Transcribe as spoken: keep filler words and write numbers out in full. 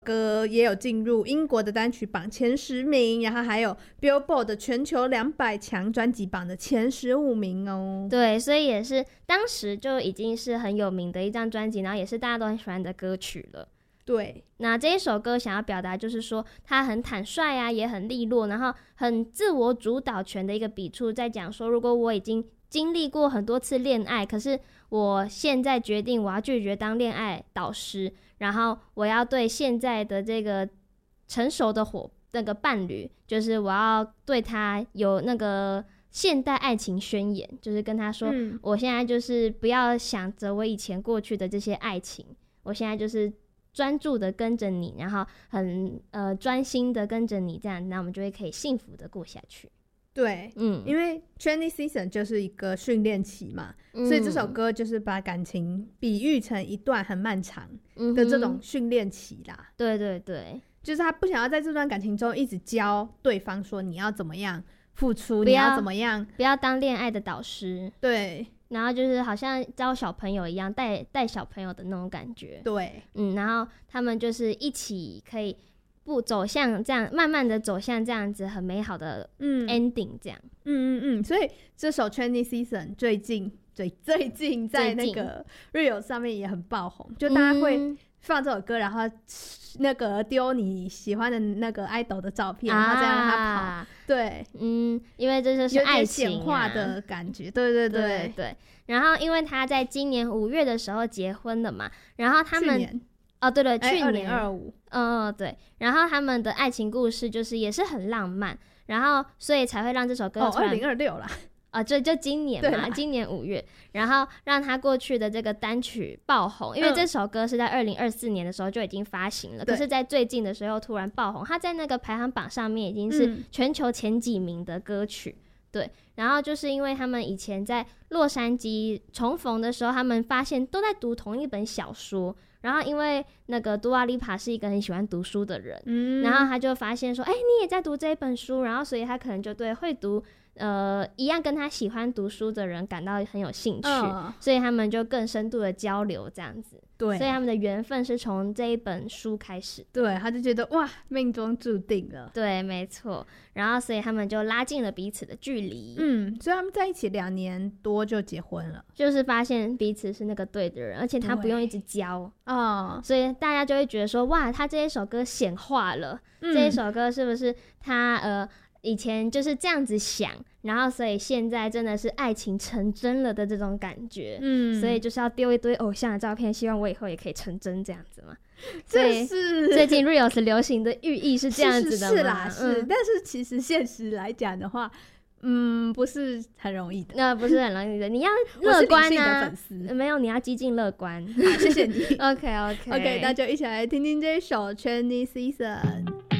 歌也有进入英国的单曲榜前十名，然后还有 Billboard 的全球两百强专辑榜的前十五名哦。 对，所以也是当时就已经是很有名的一张专辑，然后也是大家都很喜欢的歌曲了。 对， 那这一首歌想要表达就是说他很坦率啊，也很利落，然后很自我主导权的一个笔触，在讲说如果我已经经历过很多次恋爱，可是我现在决定我要拒绝当恋爱导师，然后我要对现在的这个成熟的伙那个伴侣，就是我要对他有那个现代爱情宣言，就是跟他说、嗯、我现在就是不要想着我以前过去的这些爱情，我现在就是专注的跟着你，然后很呃专心的跟着你，这样那我们就会可以幸福的过下去。 对，嗯，因为 training season 就是一个训练期嘛、嗯、所以这首歌就是把感情比喻成一段很漫长的这种训练期啦、嗯、 对对对， 就是他不想要在这段感情中一直教对方说你要怎么样付出，你要怎么样， 不要当恋爱的导师， 对， 然后就是好像教小朋友一样，带带小朋友的那种感觉， 对， 嗯，然后他们就是一起可以不走向这样，慢慢的走向这样子很美好的 ending 这样。 嗯嗯嗯，所以这首 Training Season 最近最最近在那个 Reels 上面也很爆红，就大家会放这首歌，然后那个丢你喜欢的那个 idol 的照片，然后再让他跑、啊、对， 嗯，因为这就是爱情、啊、 有点显化的感觉，对对 对, 对对。然后因为他在今年五月的时候结婚了嘛，然后他们去年哦，对对，去年二零二五， 嗯，对。然后他们的爱情故事就是也是很浪漫，然后所以才会让这首歌哦，二零二六啦， 啊，就就今年嘛，今年五月，然后让他过去的这个单曲爆红，因为这首歌是在二零二四年的时候就已经发行了，嗯、可是在最近的时候突然爆红，他在那个排行榜上面已经是全球前几名的歌曲。嗯对，然后就是因为他们以前在洛杉矶重逢的时候，他们发现都在读同一本小说，然后因为那个杜阿丽帕是一个很喜欢读书的人、嗯、然后他就发现说哎、欸，你也在读这一本书，然后所以他可能就对会读呃一样跟他喜欢读书的人感到很有兴趣、嗯、所以他们就更深度的交流这样子。对，所以他们的缘分是从这一本书开始。 对，他就觉得哇，命中注定了。 对，没错。然后所以他们就拉近了彼此的距离。 嗯，所以他们在一起两年多就结婚了， 就是发现彼此是那个对的人，而且他不用一直教哦，所以大家就会觉得说哇，他这一首歌显化了、嗯、这一首歌是不是他呃以前就是这样子想，然后所以现在真的是爱情成真了的这种感觉。嗯，所以就是要丢一堆偶像的照片，希望我以后也可以成真这样子嘛。所以最近 Reels 流行的寓意是这样子的吗？ 是是是啦，是、嗯、但是其实现实来讲的话嗯，不是很容易的， 那、呃、不是很容易的。你要乐观啊， 我是理性的粉丝、 呃，没有，你要激进乐观。 好，谢谢你。 OK OK OK， 那就一起来听听这一首 Training Season。